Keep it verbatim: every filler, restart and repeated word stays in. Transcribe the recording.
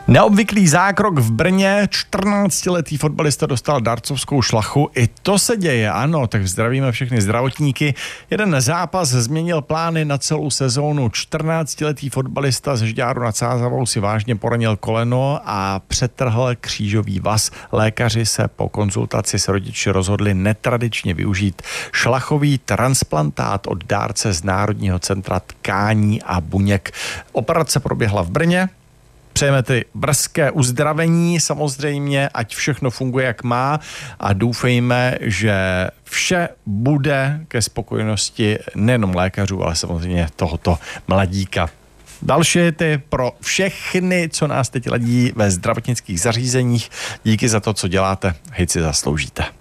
Neobvyklý zákrok v Brně, čtrnáctiletý fotbalista dostal darcovskou šlachu. I to se děje, ano, tak zdravíme všechny zdravotníky. Jeden zápas změnil plány na celou sezónu. čtrnáctiletý fotbalista ze Žďáru nad Sázavou si vážně poranil koleno a přetrhl křížový vaz. Lékaři se po konzultaci s rodiči rozhodli netradičně využít šlachový transplantát od dárce z Národního centra tkání a buněk. Operace proběhla v Brně. Přejeme tedy brzké uzdravení, samozřejmě, ať všechno funguje, jak má, a doufejme, že vše bude ke spokojenosti nejenom lékařů, ale samozřejmě tohoto mladíka. Další ty pro všechny, co nás teď ladí ve zdravotnických zařízeních. Díky za to, co děláte, hejt si zasloužíte.